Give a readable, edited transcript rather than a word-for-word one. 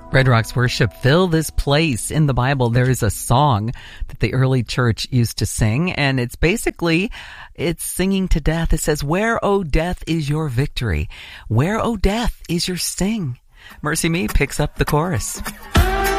Red Rocks worship, fill this place. In the Bible, there is a song that the early church used to sing, and it's singing to death. It says, "Where, O death, is your victory? Where, O death, is your sting?" Mercy Me picks up the chorus.